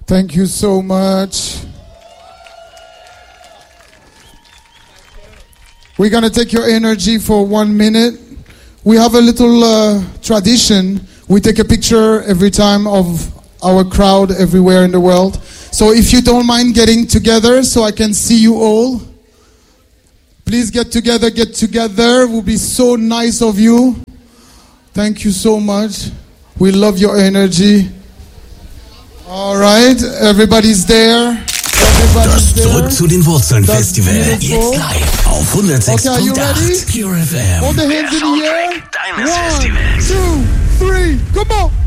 Thank you so much. We're going to take your energy for 1 minute. We have a little tradition. We take a picture every time of our crowd everywhere in the world. So if you don't mind getting together so I can see you all, please get together. It will be so nice of you. Thank you so much. We love your energy. All right, everybody's there. Das Zurück zu den Wurzeln Festival. Jetzt live auf 106.8 Pure FM. All the hands in the air. Deines Festivals. 1, 2, 3, come on.